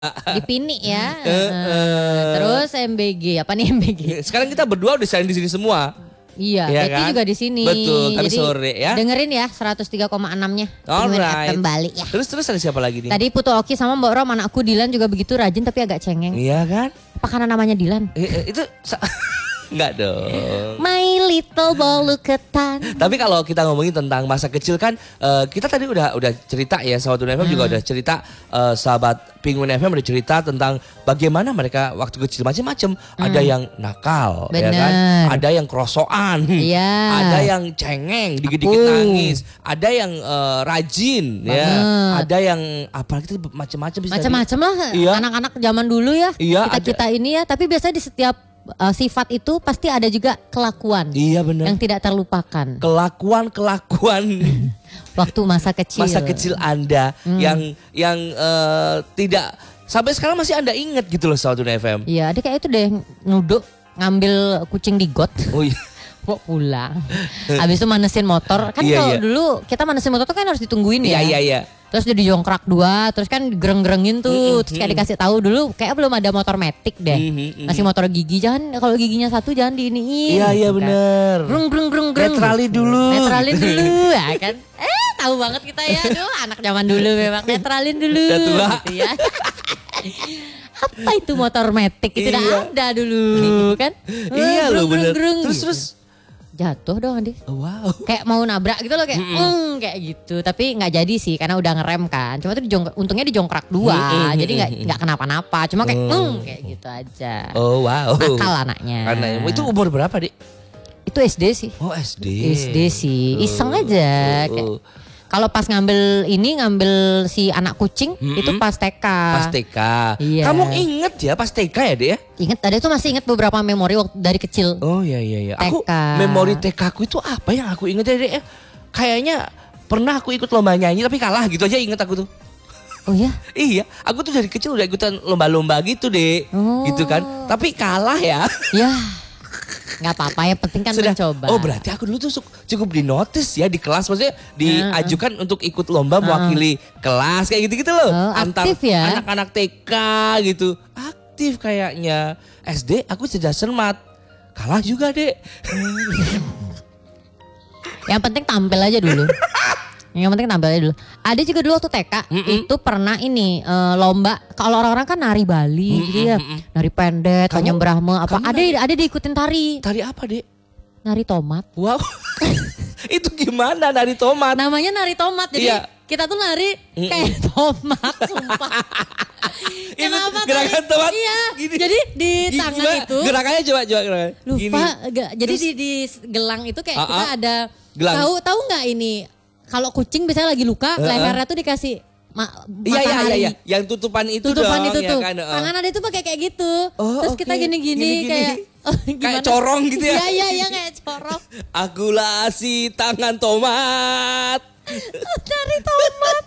Di Pini ya. Terus MBG, apa nih MBG? Sekarang kita berdua udah di sini semua. Iya, ya Betty kan? juga di sini. Betul, kali jadi, sore ya. Dengerin ya 103,6-nya. Alright. Kembali ya. Terus ada siapa lagi nih? Tadi Putu Oki sama Mbak Rom, anakku Dilan juga begitu rajin tapi agak cengeng. Iya kan? Apa karena namanya Dilan? Itu enggak dong. My little bolu ketan. Tapi kalau kita ngomongin tentang masa kecil kan, kita tadi udah cerita ya, sahabat Penguin FM juga udah cerita, sahabat Penguin FM udah cerita tentang bagaimana mereka waktu kecil macam-macam. Ada yang nakal, ya kan? Ada yang kerosokan, ada yang cengeng, dikit-dikit nangis, ada yang rajin, ya, ada yang apa gitu macam-macam. Macam-macam lah, anak-anak zaman dulu ya. Kita ini ya, tapi biasanya di setiap sifat itu pasti ada juga kelakuan. Iya benar. Yang tidak terlupakan. Kelakuan waktu masa kecil. Masa kecil Anda yang tidak sampai sekarang masih Anda ingat gitu loh Sahabat FM. Iya, ada kayak itu deh nuduk ngambil kucing di got. Oh iya. Kok pulang. Habis itu manesin motor. Kan kalau dulu kita manesin motor tuh kan harus ditungguin ya. Iya. Terus dia dijongkrak dua, terus kan gereng-gerengin tuh, terus kayak dikasih tahu dulu, kayak belum ada motor matic deh, masih motor gigi, jangan kalau giginya satu jangan diiniin. Iya gitu bener. Grung. Netralin dulu, ya kan? Tahu banget kita ya, aduh anak zaman dulu memang netralin dulu. Gitu ya. Apa itu motor matic? Itu tidak ada dulu kan? Iya loh bener. Terus jatuh dong Andi. Wow. Kayak mau nabrak gitu loh kayak kayak gitu. Tapi gak jadi sih karena udah ngerem kan. Cuma tuh untungnya dijongkrak dua. Jadi gak kenapa-napa. Cuma kayak kayak gitu aja. Oh wow. Nakal anaknya. Karena itu umur berapa Dik? Itu SD sih. Oh SD. SD sih. Iseng aja. Kalau pas ngambil si anak kucing itu pas TK. Pas TK. Iya. Kamu inget ya pas TK ya Dek ya? Ingat, ada tuh masih inget beberapa memori waktu dari kecil. Oh iya. Aku TK. memori TK aku itu apa yang aku inget ya Dek ya? Kayaknya pernah aku ikut lomba nyanyi tapi kalah gitu aja inget aku tuh. Oh ya? Iya, aku tuh dari kecil udah ikutan lomba-lomba gitu Dek. Gitu kan. Tapi kalah ya. Ya. Gak apa-apa, yang penting kan mencoba. Oh berarti aku dulu tuh cukup dinotis ya di kelas. Maksudnya diajukan untuk ikut lomba mewakili kelas kayak gitu-gitu loh. Aktif ya? Anak-anak TK gitu. Aktif kayaknya. SD aku cerdas cermat. Kalah juga Dek. Yang penting tampil aja dulu. Yang penting tampil aja dulu. Ada juga dulu waktu TK itu pernah ini lomba. Kalau orang-orang kan nari Bali gitu ya. Nari pendet, Tanyam Brahma apa. Ada diikutin tari. Tari apa Dek? Nari tomat. Wow. Itu gimana nari tomat? Namanya nari tomat. Jadi kita tuh nari kayak tomat. Sumpah. Kenapa gerakan tomat? Iya. Gini. Jadi di tangan itu. Gerakannya coba gerakan. Lupa. Jadi di gelang itu kayak kita ada. Tahu nggak ini? Kalau kucing biasanya lagi luka, lehernya tuh dikasih matahari. Iya. Yang tutupan itu tutupan dong. Itu tuh. Ya kan, tangan ada itu pakai kayak gitu. Terus kita gini-gini kayak kayak corong gitu ya. Iya kayak corong. Akulah si tangan tomat. Dari tomat.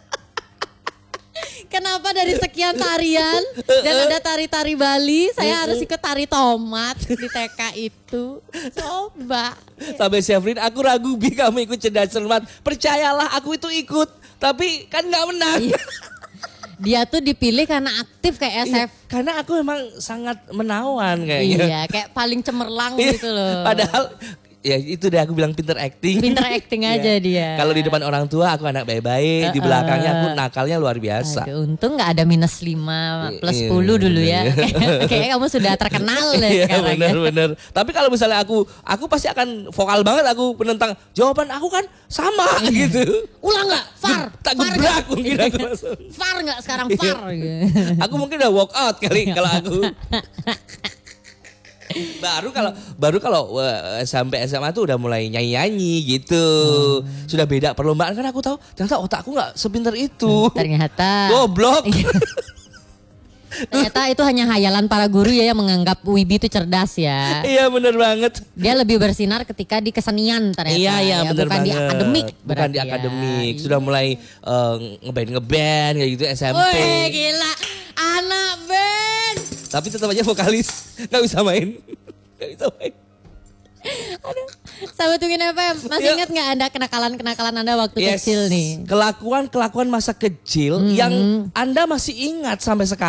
Kenapa dari sekian tarian dan ada tari-tari Bali, saya harus ikut tari tomat di TK itu. Coba. Sampai Syafrin, aku ragu Bi kamu ikut cerdas cermat. Percayalah aku itu ikut, tapi kan gak menang. Dia tuh dipilih karena aktif kayak SF. Karena aku memang sangat menawan kayaknya. Iya, kayak paling cemerlang gitu loh. Padahal ya itu deh aku bilang pinter acting. Pinter acting aja dia. Kalau di depan orang tua aku anak baik-baik, di belakangnya aku nakalnya luar biasa. Aduh, untung gak ada -5 +10 dulu ya. Kayaknya kamu sudah terkenal deh sekarang. Bener. Tapi kalau misalnya aku pasti akan vokal banget aku penentang. Jawaban aku kan sama gitu. Ulang gak? Far. Tak gebrak mungkin aku langsung. Far gak sekarang far? Aku mungkin udah walk out kali kalau aku. baru kalau sampai SMA tuh udah mulai nyanyi gitu. Sudah beda perlombaan kan aku tahu ternyata otakku nggak sepinter itu. Ternyata goblok. Ternyata itu hanya hayalan para guru ya yang menganggap Wibi itu cerdas ya. Iya benar banget. Dia lebih bersinar ketika di kesenian ternyata. Iya benar banget. Bukan di akademik. Bukan di akademik. Sudah mulai ngeband kayak gitu SMP. Wih gila anak band. Tapi tetap aja vokalis. Gak bisa main. Aduh. Sahabat Penguin FM, masih Yuk. ingat nggak Anda kenakalan Anda waktu Yes. kecil nih? Kelakuan masa kecil yang Anda masih ingat sampai sekarang.